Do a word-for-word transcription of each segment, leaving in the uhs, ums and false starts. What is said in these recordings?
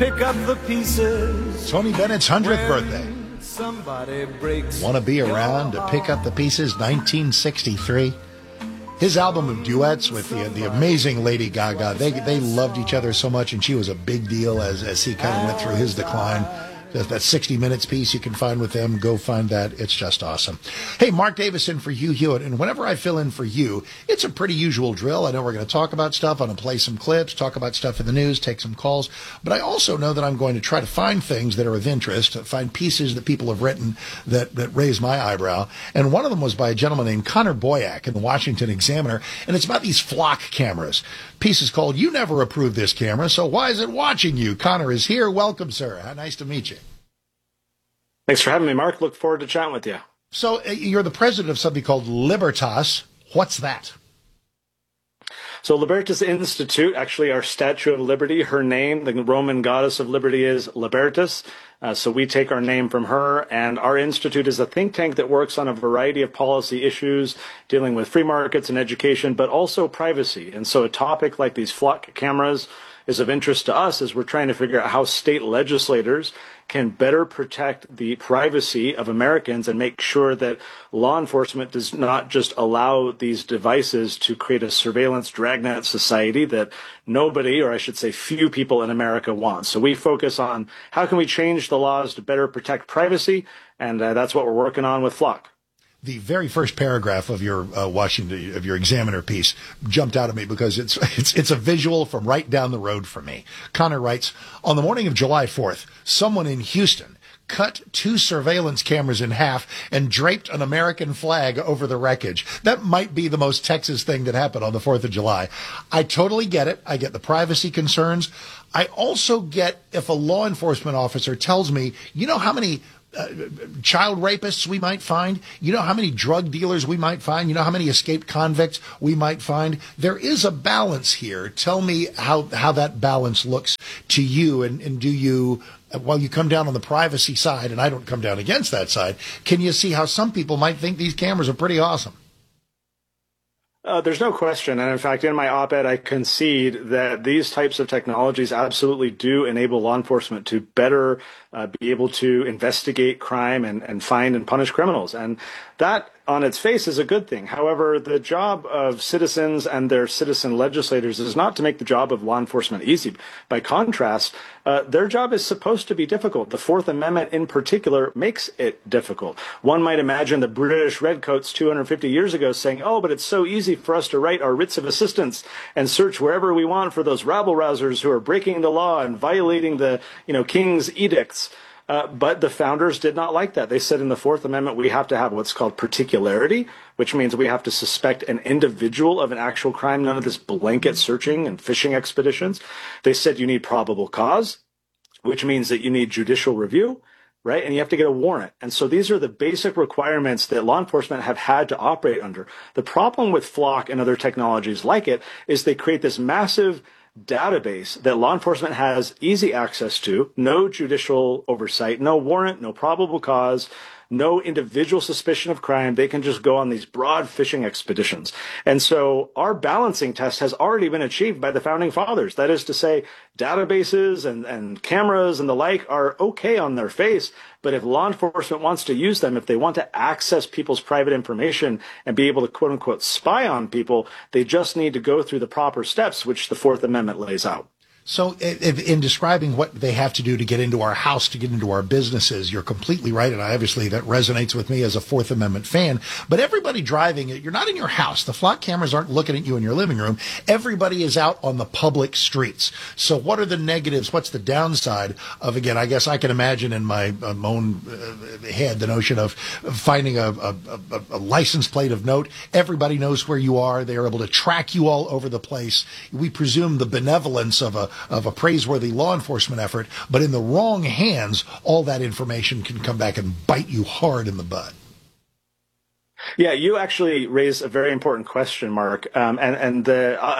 Pick up the pieces. Tony Bennett's hundredth birthday. Somebody breaks. Want to be around to pick up the pieces? nineteen sixty-three. His album of duets with the the amazing Lady Gaga. They they loved each other so much, and she was a big deal as as he kind of went through his decline. That, that sixty minutes piece you can find with them. Go find that. It's just awesome. Hey, Mark Davis in for Hugh Hewitt. And whenever I fill in for you, it's a pretty usual drill. I know we're going to talk about stuff. I'm going to play some clips, talk about stuff in the news, take some calls. But I also know that I'm going to try to find things that are of interest, find pieces that people have written that, that raise my eyebrow. And one of them was by a gentleman named Connor Boyack in the Washington Examiner. And it's about these flock cameras. Piece is called "You Never Approved This Camera, So Why Is It Watching You?" Connor is here. Welcome, sir. How nice to meet you. Thanks for having me, Mark. Look forward to chatting with you. So uh, you're the president of something called Libertas. What's that? So Libertas Institute, actually our Statue of Liberty, her name, the Roman goddess of liberty, is Libertas. Uh, so we take our name from her, and our institute is a think tank that works on a variety of policy issues dealing with free markets and education, but also privacy. And so a topic like these flock cameras is of interest to us as we're trying to figure out how state legislators can better protect the privacy of Americans and make sure that law enforcement does not just allow these devices to create a surveillance dragnet society that nobody, or I should say few people in America want. So we focus on how can we change the laws to better protect privacy, and uh, that's what we're working on with Flock. The very first paragraph of your uh, Washington of your Examiner piece jumped out at me because it's it's it's a visual from right down the road from me. Connor writes, on the morning of July fourth, someone in Houston cut two surveillance cameras in half and draped an American flag over the wreckage. That might be the most Texas thing that happened on the fourth of July. I totally get it. I get the privacy concerns. I also get if a law enforcement officer tells me, you know how many Uh, child rapists we might find, you know how many drug dealers we might find, you know how many escaped convicts we might find. There is a balance here. Tell me how, how that balance looks to you, and, and do you, while you come down on the privacy side, and I don't come down against that side, can you see how some people might think these cameras are pretty awesome? Uh, there's no question. And in fact, in my op-ed, I concede that these types of technologies absolutely do enable law enforcement to better uh, be able to investigate crime and, and find and punish criminals. And that on its face is a good thing. However, the job of citizens and their citizen legislators is not to make the job of law enforcement easy. By contrast, uh, their job is supposed to be difficult. The Fourth Amendment in particular makes it difficult. One might imagine the British redcoats two hundred fifty years ago saying, oh, but it's so easy for us to write our writs of assistance and search wherever we want for those rabble-rousers who are breaking the law and violating the, you know, king's edicts. Uh, but the founders did not like that. They said in the Fourth Amendment, we have to have what's called particularity, which means we have to suspect an individual of an actual crime, none of this blanket searching and fishing expeditions. They said you need probable cause, which means that you need judicial review, right? And you have to get a warrant. And so these are the basic requirements that law enforcement have had to operate under. The problem with Flock and other technologies like it is they create this massive database that law enforcement has easy access to, no judicial oversight, no warrant, no probable cause, no individual suspicion of crime. They can just go on these broad fishing expeditions. And so our balancing test has already been achieved by the founding fathers. That is to say, databases and, and cameras and the like are okay on their face. But if law enforcement wants to use them, if they want to access people's private information and be able to, quote unquote, spy on people, they just need to go through the proper steps, which the Fourth Amendment lays out. So in describing what they have to do to get into our house, to get into our businesses, you're completely right. And obviously that resonates with me as a Fourth Amendment fan. But everybody driving it, you're not in your house. The flock cameras aren't looking at you in your living room. Everybody is out on the public streets. So what are the negatives? What's the downside of, again, I guess I can imagine in my um, own uh, head the notion of finding a, a, a, a license plate of note. Everybody knows where you are. They are able to track you all over the place. We presume the benevolence of a of a praiseworthy law enforcement effort, but in the wrong hands, all that information can come back and bite you hard in the butt. Yeah, you actually raise a very important question, Mark. Um, and and the, I might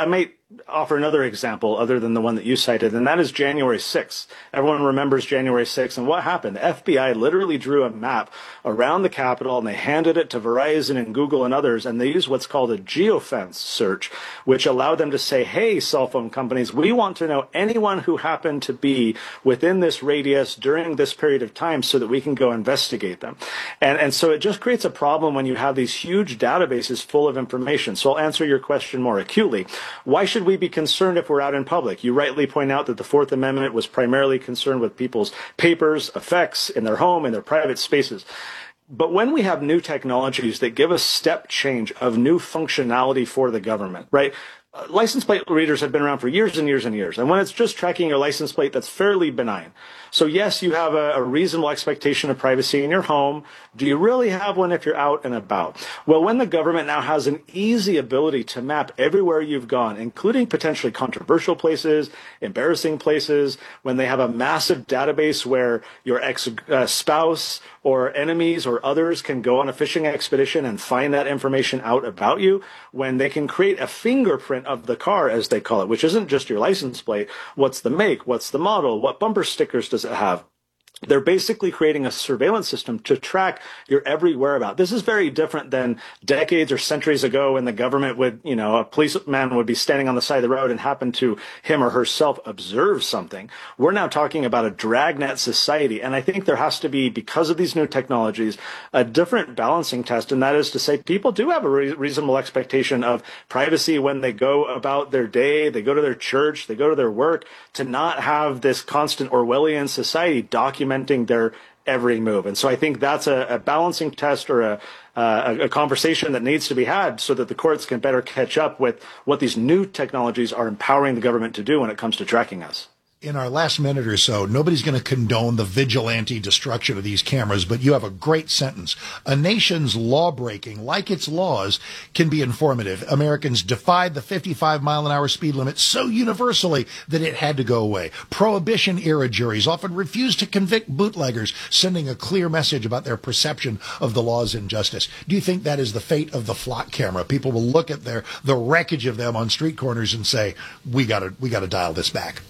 offer another example other than the one that you cited, and that is January sixth. Everyone remembers January sixth, and what happened? The F B I literally drew a map around the Capitol, and they handed it to Verizon and Google and others, and they used what's called a geofence search, which allowed them to say, hey, cell phone companies, we want to know anyone who happened to be within this radius during this period of time so that we can go investigate them. And, and so it just creates a problem when you have these huge databases full of information. So I'll answer your question more acutely. Why should we be concerned if we're out in public? You rightly point out that the Fourth Amendment was primarily concerned with people's papers, effects in their home, in their private spaces. But when we have new technologies that give us step change of new functionality for the government, right? Uh, license plate readers have been around for years and years and years. And when it's just tracking your license plate, that's fairly benign. So yes, you have a, a reasonable expectation of privacy in your home. Do you really have one if you're out and about? Well, when the government now has an easy ability to map everywhere you've gone, including potentially controversial places, embarrassing places, when they have a massive database where your ex-spouse or enemies or others can go on a fishing expedition and find that information out about you, when they can create a fingerprint of the car, as they call it, which isn't just your license plate. What's the make? What's the model? What bumper stickers does it have? They're basically creating a surveillance system to track your every whereabout. This is very different than decades or centuries ago when the government would, you know, a policeman would be standing on the side of the road and happen to him or herself observe something. We're now talking about a dragnet society. And I think there has to be, because of these new technologies, a different balancing test. And that is to say people do have a re- reasonable expectation of privacy when they go about their day, they go to their church, they go to their work, to not have this constant Orwellian society documenting their every move. And so I think that's a, a balancing test or a, uh, a conversation that needs to be had so that the courts can better catch up with what these new technologies are empowering the government to do when it comes to tracking us. In our last minute or so, nobody's going to condone the vigilante destruction of these cameras, but you have a great sentence. A nation's law-breaking, like its laws, can be informative. Americans defied the fifty-five mile an hour speed limit so universally that it had to go away. Prohibition-era juries often refused to convict bootleggers, sending a clear message about their perception of the law's injustice. Do you think that is the fate of the flock camera? People will look at their the wreckage of them on street corners and say, we gotta, we gotta dial this back.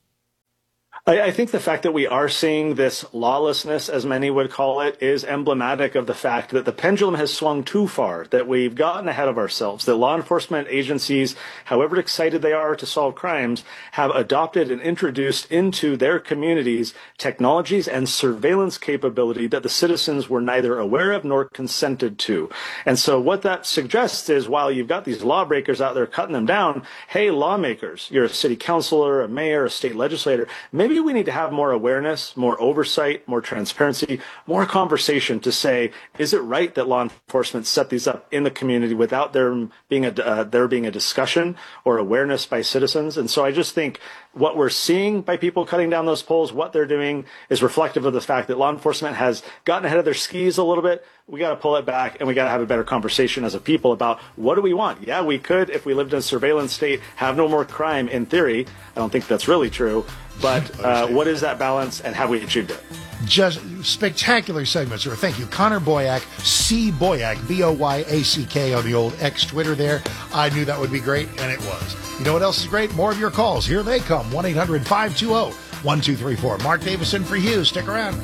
I think the fact that we are seeing this lawlessness, as many would call it, is emblematic of the fact that the pendulum has swung too far, that we've gotten ahead of ourselves, that law enforcement agencies, however excited they are to solve crimes, have adopted and introduced into their communities technologies and surveillance capability that the citizens were neither aware of nor consented to. And so what that suggests is, while you've got these lawbreakers out there cutting them down, hey, lawmakers, you're a city councilor, a mayor, a state legislator, maybe we need to have more awareness, more oversight, more transparency, more conversation to say, is it right that law enforcement set these up in the community without there being a, uh, there being a discussion or awareness by citizens? And so I just think what we're seeing by people cutting down those poles, what they're doing is reflective of the fact that law enforcement has gotten ahead of their skis a little bit. We got to pull it back, and we got to have a better conversation as a people about what do we want. Yeah, we could, if we lived in a surveillance state, have no more crime in theory. I don't think that's really true. But uh, what is that balance, and have we achieved it? Just spectacular segment, sir. Thank you. Connor Boyack, C. Boyack, B O Y A C K on the old X Twitter there. I knew that would be great, and it was. You know what else is great? More of your calls. Here they come. one eight hundred five two zero one two three four. Mark Davison for you. Stick around.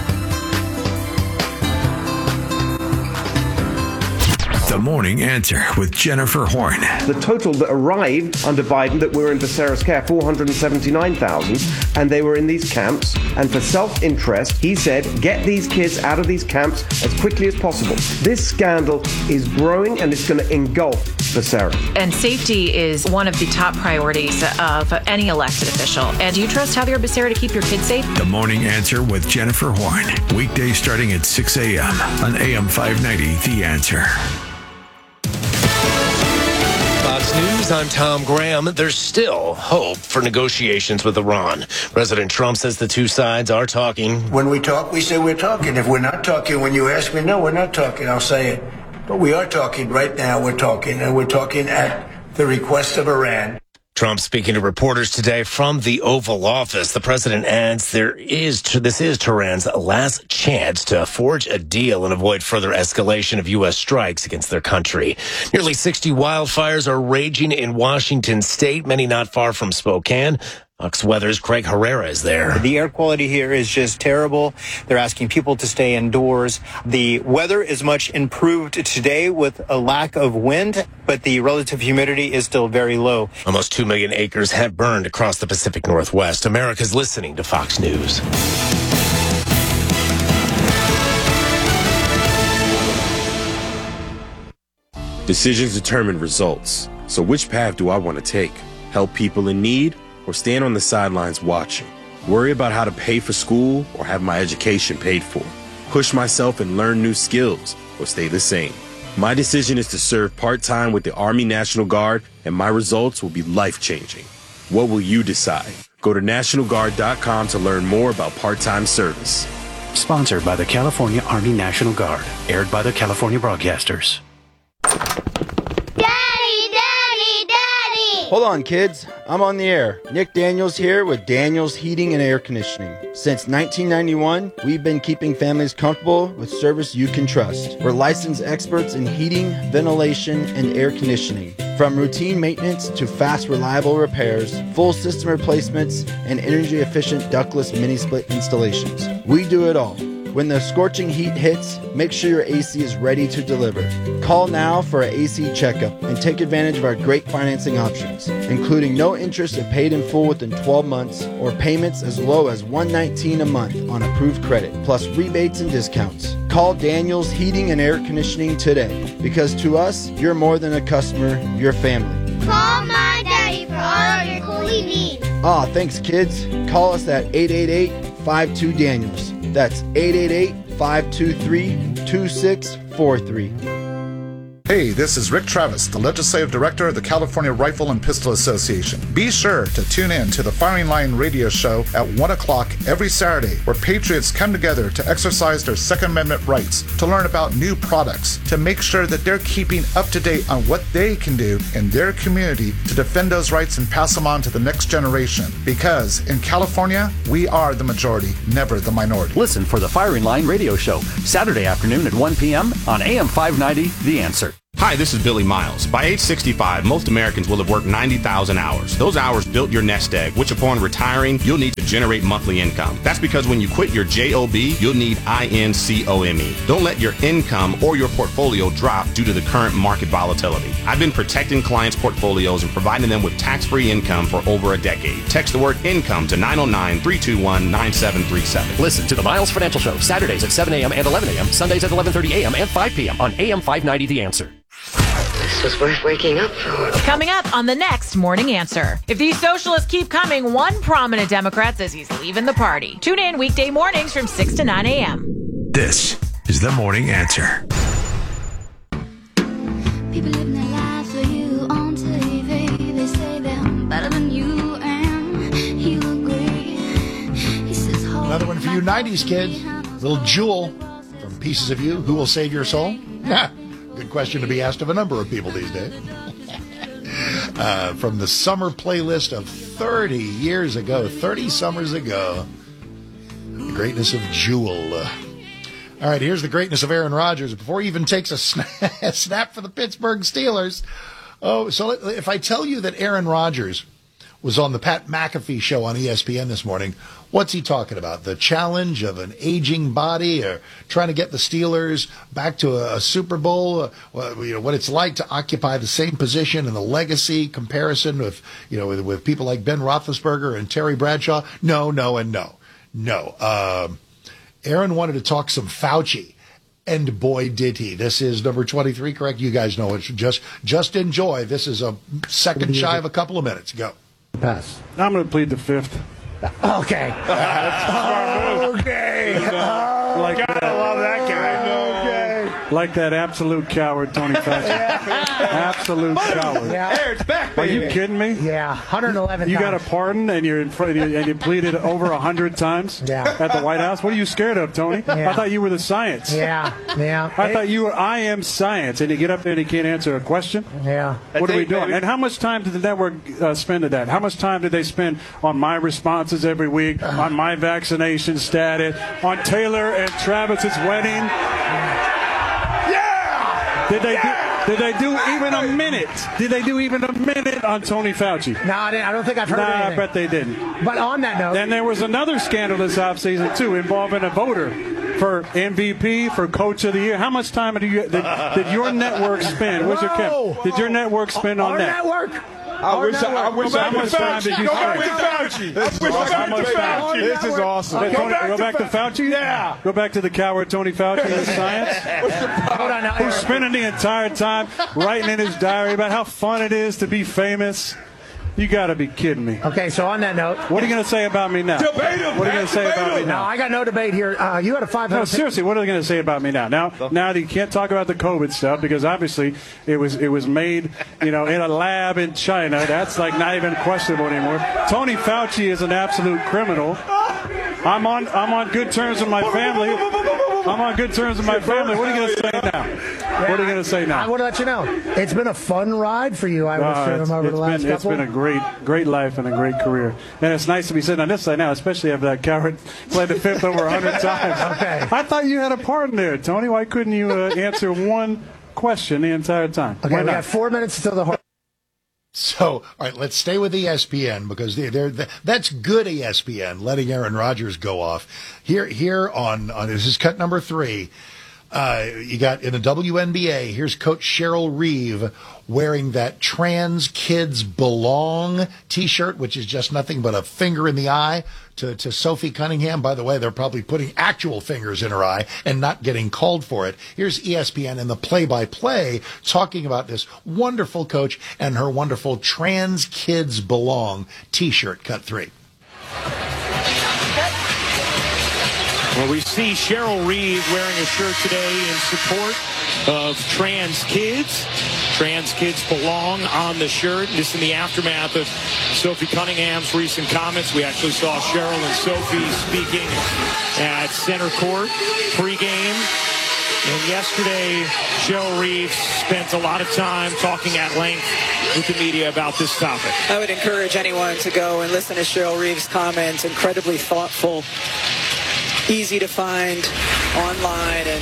The Morning Answer with Jennifer Horn. The total that arrived under Biden that were in Viserys Care, four hundred seventy-nine thousand, and they were in these camps. And for self-interest, he said, get these kids out of these camps as quickly as possible. This scandal is growing, and it's going to engulf Viserys. And safety is one of the top priorities of any elected official. And do you trust Javier Becerra to keep your kids safe? The Morning Answer with Jennifer Horn. Weekdays starting at six a.m. on A M five ninety, The Answer. Fox News, I'm Tom Graham. There's still hope for negotiations with Iran. President Trump says the two sides are talking. When we talk, we say we're talking. If we're not talking, when you ask me, no, we're not talking, I'll say it. But we are talking right now. We're talking, and we're talking at the request of Iran. Trump speaking to reporters today from the Oval Office. The president adds there is this is Tehran's last chance to forge a deal and avoid further escalation of U S strikes against their country. Nearly sixty wildfires are raging in Washington state, many not far from Spokane. Fox Weather's Craig Herrera is there. The air quality here is just terrible. They're asking people to stay indoors. The weather is much improved today with a lack of wind, but the relative humidity is still very low. Almost two million acres have burned across the Pacific Northwest. America's listening to Fox News. Decisions determine results. So which path do I want to take? Help people in need? Or stand on the sidelines watching? Worry about how to pay for school or have my education paid for? Push myself and learn new skills or stay the same? My decision is to serve part-time with the Army National Guard, and my results will be life-changing. What will you decide? Go to National Guard dot com to learn more about part-time service. Sponsored by the California Army National Guard. Aired by the California Broadcasters. Hold on, kids. I'm on the air. Nick Daniels here with Daniels Heating and Air Conditioning. Since nineteen ninety-one, we've been keeping families comfortable with service you can trust. We're licensed experts in heating, ventilation, and air conditioning. From routine maintenance to fast, reliable repairs, full system replacements, and energy-efficient ductless mini-split installations. We do it all. When the scorching heat hits, make sure your A C is ready to deliver. Call now for an A C checkup and take advantage of our great financing options, including no interest if paid in full within twelve months or payments as low as one hundred nineteen dollars a month on approved credit, plus rebates and discounts. Call Daniels Heating and Air Conditioning today, because to us, you're more than a customer, you're family. Call my daddy for all your cooling needs. Ah, thanks, kids. Call us at eight eight eight, five two, Daniels. That's eight eight eight, five two three, two six four three. Hey, this is Rick Travis, the Legislative Director of the California Rifle and Pistol Association. Be sure to tune in to the Firing Line radio show at one o'clock every Saturday, where patriots come together to exercise their Second Amendment rights, to learn about new products, to make sure that they're keeping up to date on what they can do in their community to defend those rights and pass them on to the next generation. Because in California, we are the majority, never the minority. Listen for the Firing Line radio show, Saturday afternoon at one p.m. on A M five ninety, The Answer. Hi, this is Billy Miles. By age sixty-five, most Americans will have worked ninety thousand hours. Those hours built your nest egg, which upon retiring, you'll need to generate monthly income. That's because when you quit your job, you'll need income. Don't let your income or your portfolio drop due to the current market volatility. I've been protecting clients' portfolios and providing them with tax-free income for over a decade. Text the word income to nine oh nine, three two one, nine seven three seven. Listen to the Miles Financial Show, Saturdays at seven a.m. and eleven a.m., Sundays at eleven thirty a.m. and five p.m. on A M five ninety, The Answer. This was worth waking up for. Coming up on the next Morning Answer. If these socialists keep coming, one prominent Democrat says he's leaving the party. Tune in weekday mornings from six to nine a.m. This is the Morning Answer. People living their lives for you on T V. They say they're better than you and you agree. He says, another one for you nineties kids. Little Jewel from Pieces of You. Who will save your soul? Good question to be asked of a number of people these days. uh, from the summer playlist of thirty years ago, thirty summers ago, the greatness of Jewel. Uh, all right, here's the greatness of Aaron Rodgers before he even takes a snap, snap for the Pittsburgh Steelers. Oh, so if I tell you that Aaron Rodgers was on the Pat McAfee show on E S P N this morning, what's he talking about? The challenge of an aging body, or trying to get the Steelers back to a, a Super Bowl? Uh, well, you know, what it's like to occupy the same position in the legacy comparison with, you know, with, with people like Ben Roethlisberger and Terry Bradshaw? No, no, and no. No. Uh, Aaron wanted to talk some Fauci. And boy, did he. This is number twenty-three, correct? You guys know it. Just, just enjoy. This is a second shy of a couple of minutes. Go. Pass. I'm going to plead the fifth. Okay. okay. Oh. Like, gotta love that guy. Okay. like that absolute coward, Tony Fauci. Absolute coward. Yeah. There, it's back, Are baby. you kidding me? Yeah, one hundred eleven You times. got a pardon and you're in front, and you pleaded over a hundred times Yeah. at the White House. What are you scared of, Tony? Yeah. I thought you were the science. Yeah, yeah. I thought you were. I am science, and you get up there and you can't answer a question. Yeah. What are we it, doing? baby. And how much time did the network uh, spend at that? How much time did they spend on my responses every week, on my vaccination status, on Taylor and Travis's wedding? Yeah! Did they Yeah! do? Did they do even a minute? Did they do even a minute on Tony Fauci? No, I, didn't, I don't think I've heard Nah, anything. I bet they didn't. But on that note, Then there was another scandal this offseason, too, involving a voter for M V P, for Coach of the Year. How much time did, you, did, did your network spend? Where's your Whoa. Kim? Did your network spend on our that? network. I Our wish I, I network. wish Go I back could to Fauci. Fauci. Go Go back back to to Fauci. I wish awesome. I could Fauci. This is awesome. Go, Go back go to back to Fa- Fauci? Yeah. Go back to the coward Tony Fauci and his science? Hold on now. Who's spending the entire time writing in his diary about how fun it is to be famous? You got to be kidding me. Okay, so on that note, What are you going to say about me now? Debate him, What are you going to say debate about me him. no, now? I got no debate here. Uh, you had a five No, hundred. seriously, what are they going to say about me now? Now, now that you can't talk about the COVID stuff because obviously it was it was made, you know, in a lab in China. That's like not even questionable anymore. Tony Fauci is an absolute criminal. I'm on I'm on good terms with my family. I'm on good terms with my family. What are you going to say now? What are you going to say I now? want to let you know it's been a fun ride for you. I would Uh, assume it's, over it's the last been, it's couple. been a great, great life and a great career. And it's nice to be sitting on this side now, especially after that coward played the fifth over a hundred times. Okay. I thought you had a part in there, Tony. Why couldn't you uh, answer one question the entire time? Okay, Why we not? got four minutes until the. Hor- So, all right, let's stay with E S P N because they're, they're, that's good E S P N, letting Aaron Rodgers go off. Here, here on, on this is cut number three. Uh, you got in the W N B A, here's Coach Cheryl Reeve wearing that Trans Kids Belong t-shirt, which is just nothing but a finger in the eye to, to Sophie Cunningham. By the way, they're probably putting actual fingers in her eye and not getting called for it. Here's E S P N and the play-by-play talking about this wonderful coach and her wonderful Trans Kids Belong t-shirt, cut three. Well, we see Cheryl Reeve wearing a shirt today in support of trans kids. Trans kids belong on the shirt. This in the aftermath of Sophie Cunningham's recent comments. We actually saw Cheryl and Sophie speaking at center court pregame. And yesterday, Cheryl Reeve spent a lot of time talking at length with the media about this topic. I would encourage anyone to go and listen to Cheryl Reeve's comments. Incredibly thoughtful, easy to find online, and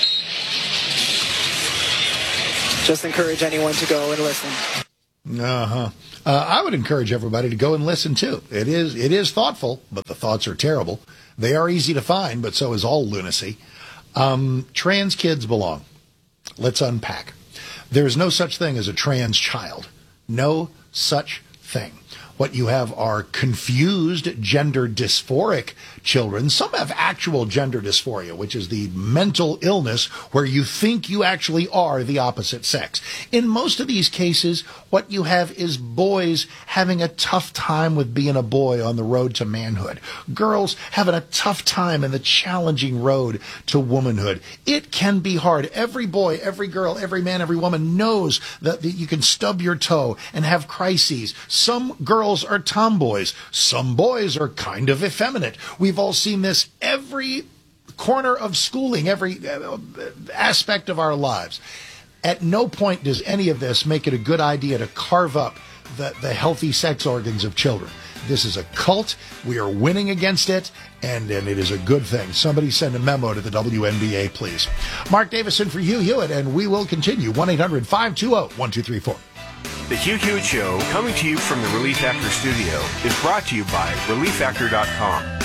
just encourage anyone to go and listen. Uh-huh. Uh, I would encourage everybody to go and listen too. It is it is thoughtful, but the thoughts are terrible. They are easy to find, but so is all lunacy. Um, trans kids belong. Let's unpack. There's no such thing as a trans child. No such thing. What you have are confused gender dysphoric children. Some have actual gender dysphoria, which is the mental illness where you think you actually are the opposite sex. In most of these cases, what you have is boys having a tough time with being a boy on the road to manhood. Girls having a tough time in the challenging road to womanhood. It can be hard. Every boy, every girl, every man, every woman knows that, that you can stub your toe and have crises. Some girls are tomboys. Some boys are kind of effeminate. We've all seen this every corner of schooling, every aspect of our lives. At no point does any of this make it a good idea to carve up the, the healthy sex organs of children. This is a cult. We are winning against it, and, and it is a good thing. Somebody send a memo to the W N B A, please. Mark Davison for Hugh Hewitt, and we will continue. one eight hundred five two zero one two three four. The Hugh Hewitt Show, coming to you from the Relief Factor studio, is brought to you by relief factor dot com.